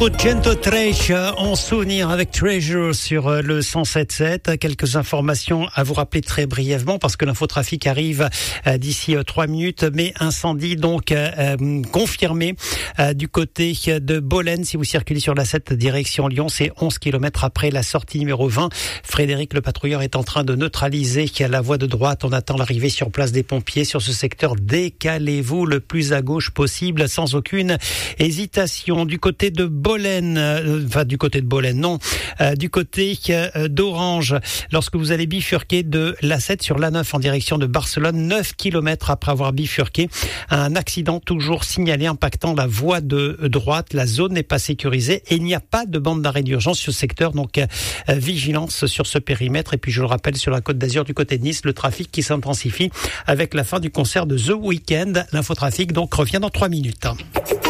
Gento Treich en souvenir avec Treasure sur le 107.7. Quelques informations à vous rappeler très brièvement parce que l'infotrafic arrive d'ici 3 minutes. Mais incendie donc confirmé du côté de Bolène. Si vous circulez sur la 7 direction Lyon, c'est 11 km après la sortie numéro 20. Frédéric, le patrouilleur, est en train de neutraliser la voie de droite. On attend l'arrivée sur place des pompiers sur ce secteur. Décalez-vous le plus à gauche possible sans aucune hésitation. Du côté de Bolène, du côté d'Orange, lorsque vous allez bifurquer de l'A7 sur l'A9 en direction de Barcelone, 9 km après avoir bifurqué, un accident toujours signalé impactant la voie de droite. La zone n'est pas sécurisée et il n'y a pas de bande d'arrêt d'urgence sur ce secteur, donc vigilance sur ce périmètre. Et puis je le rappelle, sur la Côte d'Azur du côté de Nice, le trafic qui s'intensifie avec la fin du concert de The Weeknd. L'infotrafic donc revient dans 3 minutes.